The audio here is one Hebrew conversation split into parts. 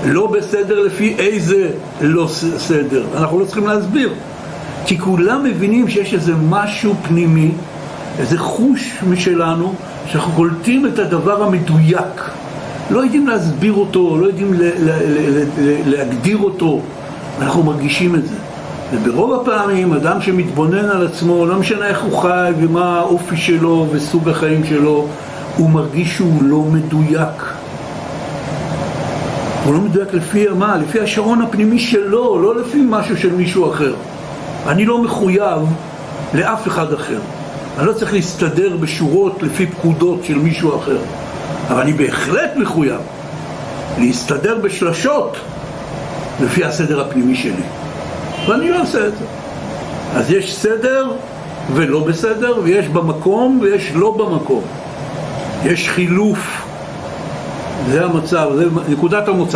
לא בסדר לפי איזה לא סדר. אנחנו לא צריכים להסביר, כי כולם מבינים שיש איזה משהו פנימי, איזה חוש משלנו, שאנחנו קולטים את הדבר המדויק. לא יודעים להסביר אותו, לא יודעים להגדיר אותו, אנחנו מרגישים את זה. וברוב הפעמים אדם שמתבונן על עצמו, לא משנה איך הוא חי ומה האופי שלו וסוג החיים שלו, הוא מרגיש שהוא לא מדויק. הוא לא מדויק לפי מה? לפי השעון הפנימי שלו, לא לפי משהו של מישהו אחר. אני לא מחויב לאף אחד אחר. אני לא צריך להסתדר בשורות לפי פקודות של מישהו אחר. אבל אני בהחלט מחויב להסתדר בשלשות לפי הסדר הפנימי שלי. ואני לא עושה את זה. אז יש סדר ולא בסדר, ויש במקום ויש לא במקום. יש חילוף. זה המצב, זה נקודת המוצא.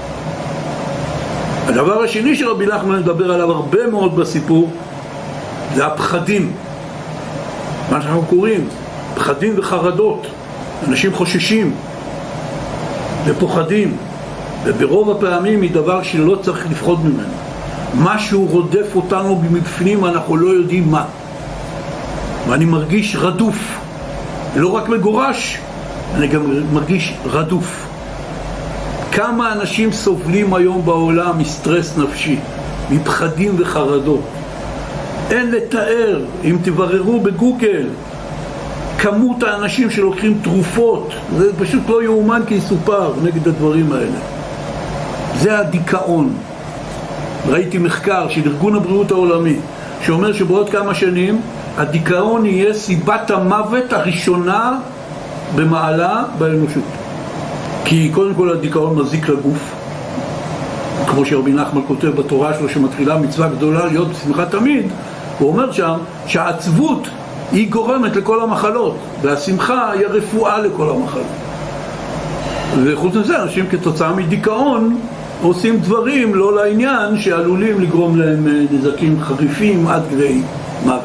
הדבר השני שרבי נחמן מדבר עליו הרבה מאוד בסיפור, זה הפחדים. מה שאנחנו קוראים, פחדים וחרדות. אנשים חוששים ופוחדים, וברוב הפעמים היא דבר שלא צריך לפחוד ממנו. משהו רודף אותנו מבפנים, אנחנו לא יודעים מה. ואני מרגיש רדוף, לא רק מגורש, אני גם מרגיש רדוף. כמה אנשים סובלים היום בעולם מסטרס נפשי, מפחדים וחרדות. אין לתאר, אם תבררו בגוגל, כמות האנשים שלוקחים תרופות, זה פשוט לא יאומן כי יסופר נגד הדברים האלה. זה הדיכאון. ראיתי מחקר של ארגון הבריאות העולמי, שאומר שבעוד כמה שנים, הדיכאון יהיה סיבת המוות הראשונה במעלה באנושות. כי קודם כל הדיכאון מזיק לגוף, כמו שרבי נחמן כותב בתורה שלו שמתחילה מצווה גדולה להיות בשמחה תמיד, הוא אומר שם שהעצבות היא גורמת לכל המחלות, והשמחה היא הרפואה לכל המחלות. וחוץ מזה, אנשים כתוצאה מדיכאון עושים דברים לא לעניין שעלולים לגרום להם נזקים חריפים עד כדי מוות.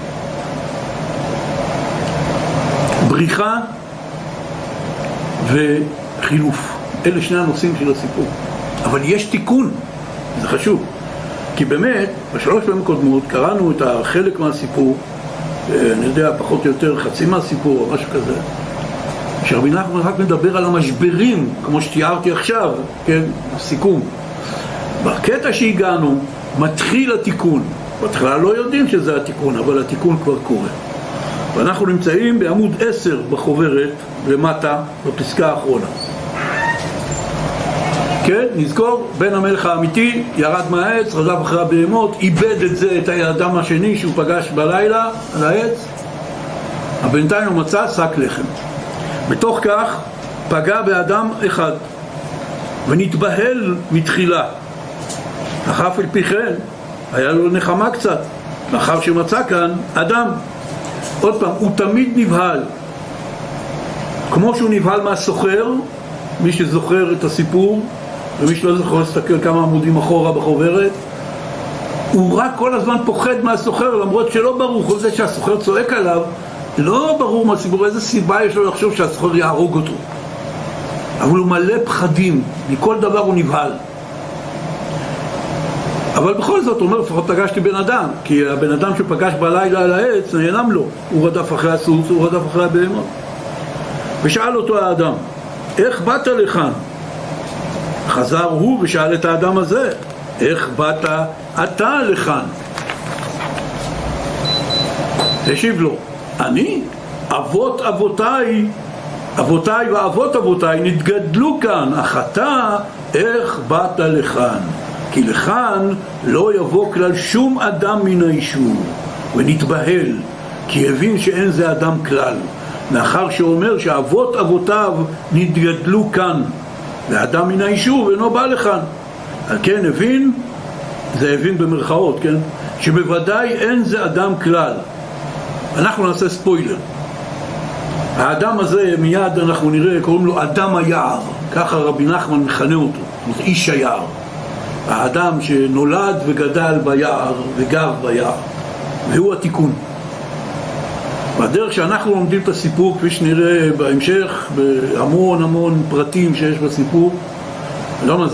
בריחה וחילוף, אלה שני הנושאים של הסיפור. אבל יש תיקון, זה חשוב, כי באמת בשלוש פעמים קודמות קראנו את החלק מהסיפור, אני יודע פחות או יותר חצי מהסיפור או משהו כזה, שרבי נחמן רק מדבר על המשברים כמו שתיארתי עכשיו, כן, סיכום. בקטע שהגענו מתחיל התיקון, בהתחלה לא יודעים שזה התיקון, אבל התיקון כבר קורה. ואנחנו נמצאים בעמוד 10 בחוברת למטה בפסקה האחרונה. כן, נזכור, בן המלך האמיתי ירד מהעץ, רדף אחרי הבהמות, איבד את זה, את האדם השני שהוא פגש בלילה על העץ, הבינתיים הוא מצא שק לחם. בתוך כך פגע באדם אחד ונתבהל מתחילה, אך אף על פי כן היה לו נחמה קצת לאחר שמצא כאן אדם. עוד פעם, הוא תמיד נבהל, כמו שהוא נבהל מהסוחר, מי שזוכר את הסיפור ומי שלא זוכר להסתכל כמה עמודים אחורה בחוברת, הוא רק כל הזמן פוחד מהסוחר, למרות שלא ברור, כל זה שהסוחר צועק עליו לא ברור מהסיפור איזה סיבה יש לו לחשוב שהסוחר יהרוג אותו, אבל הוא מלא פחדים, מכל דבר הוא נבהל. אבל בכל זאת הוא אומר, לפחות פגשתי בן אדם, כי הבן אדם שפגש בלילה על העץ נעלם לו, הוא רדף אחרי הסוס, הוא רדף אחרי הבהמות. ושאל אותו האדם, איך באת לכאן? חזר הוא ושאל את האדם הזה, איך באת אתה לכאן? השיב לו, אני? אבותיי ואבות אבותיי נתגדלו כאן, אך אתה איך באת לכאן? כי לכאן לא יבוא כלל שום אדם מן היישוב. ונתבהל, כי הבין שאין זה אדם כלל, מאחר שאומר שאבות אבותיו נתגדלו כאן, ואדם מן היישוב אינו בא לכאן. על כן הבין, זה הבין במרכאות, כן? שבוודאי אין זה אדם כלל. אנחנו נעשה ספוילר. האדם הזה מיד אנחנו נראה, קוראים לו אדם היער, ככה רבי נחמן מכנה אותו, איש היער. האדם שנולד וגדל ביער וגר ביער, והוא התיקון. בדרך שאנחנו לומדים את הסיפור, כפי שנראה בהמשך, בהמון פרטים שיש בסיפור,